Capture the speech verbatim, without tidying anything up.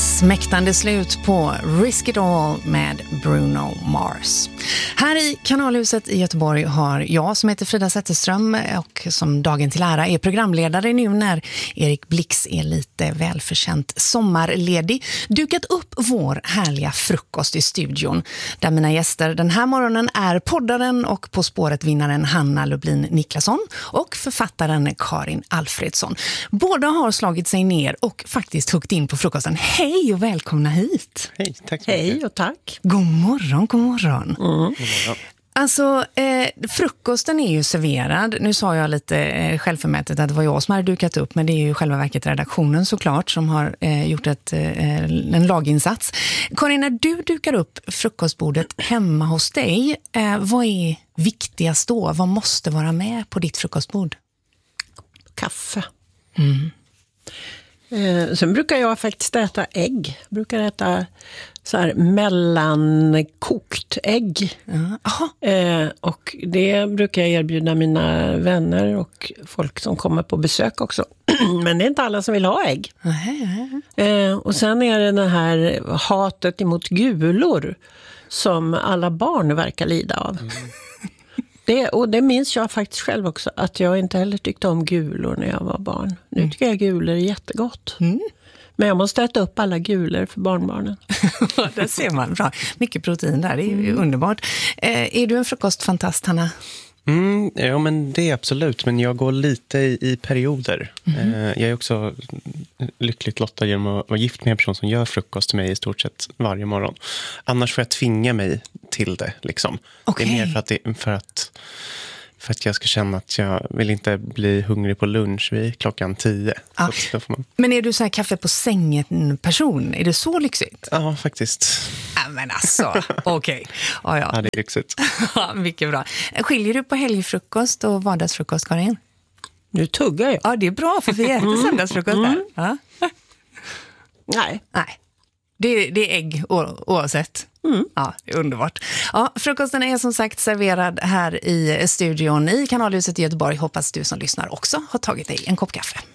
Smäktande slut på Risk It All med Bruno Mars. Här i Kanalhuset i Göteborg har jag som heter Frida Zetterström och som dagen till ära är programledare nu när Erik Blix är lite välförtjänt sommarledig dukat upp vår härliga frukost i studion där mina gäster den här morgonen är poddaren och På spåret-vinnaren Hanna Lublin Niklasson och författaren Karin Alfredsson. Båda har slagit sig ner och faktiskt huggit in på frukosten. Hej och välkomna hit. Hej, tack så mycket. Hej och tack. God morgon, god morgon. Mm. God morgon. Alltså, eh, frukosten är ju serverad. Nu sa jag lite eh, självförmätet att det var jag som hade dukat upp, men det är ju själva verket redaktionen såklart som har eh, gjort ett, eh, en laginsats. Karin, när du dukar upp frukostbordet hemma hos dig, eh, vad är viktigast då? Vad måste vara med på ditt frukostbord? Kaffe. Mm. Eh, sen brukar jag faktiskt äta ägg. Jag brukar äta så här mellankokt ägg. Ja. Eh, och det brukar jag erbjuda mina vänner och folk som kommer på besök också. Men det är inte alla som vill ha ägg. Eh, och sen är det det här hatet emot gulor som alla barn verkar lida av. Mm. Det, och det minns jag faktiskt själv också, att jag inte heller tyckte om gulor när jag var barn. Nu tycker jag gulor är jättegott. Mm. Men jag måste äta upp alla gulor för barnbarnen. Där ser man bra. Mycket protein där, det är mm. underbart. Eh, är du en frukostfantast, Hanna? Mm, ja, men det är absolut. Men jag går lite i, i perioder. Mm. Eh, jag är också lyckligt lottad genom att vara gift med en person som gör frukost till mig i stort sett varje morgon. Annars får jag tvinga mig till det. Liksom. Okay. Det är mer för att, det, för, att, för att jag ska känna att jag vill inte bli hungrig på lunch vid klockan tio. Ah. Så får man... Men är du så här kaffe på sängen person? Är det så lyxigt? Ja, faktiskt. Ja, men alltså, okej. Okay. Ja, ja. Ja, det är lyxigt. Ja, mycket bra. Skiljer du på helgfrukost och vardagsfrukost, Karin? Nu tuggar jag. Ja, det är bra för vi äter mm. söndagsfrukost där. Mm. Ja. Nej. Nej. Det, det är ägg oavsett. Mm. Ja, det är underbart. Ja, frukosten är som sagt serverad här i studion i Kanalhuset i Göteborg. Hoppas du som lyssnar också har tagit dig en kopp kaffe.